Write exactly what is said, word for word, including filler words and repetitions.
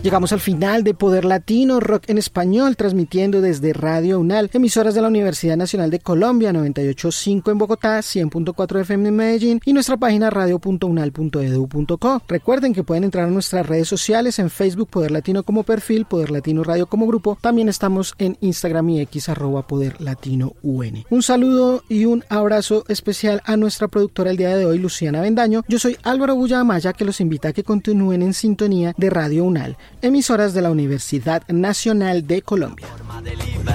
Llegamos al final de Poder Latino, rock en español, transmitiendo desde Radio UNAL, emisoras de la Universidad Nacional de Colombia, noventa y ocho punto cinco en Bogotá, cien punto cuatro F M en Medellín y nuestra página radio punto unal punto edu punto co. Recuerden que pueden entrar a nuestras redes sociales, en Facebook Poder Latino como perfil, Poder Latino Radio como grupo. También estamos en Instagram y X, arroba Poder Latino U N. Un saludo y un abrazo especial a nuestra productora el día de hoy, Luciana Bendaño. Yo soy Álvaro Bulla Amaya, que los invita a que continúen en sintonía de Radio UNAL, emisoras de la Universidad Nacional de Colombia.